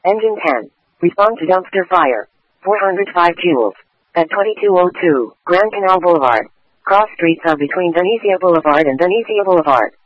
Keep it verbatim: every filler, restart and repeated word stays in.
Engine ten. Respond to dumpster fire. four hundred five joules. At twenty-two oh two, Grand Canal Boulevard. Cross streets are between Dunizia Boulevard and Dunizia Boulevard.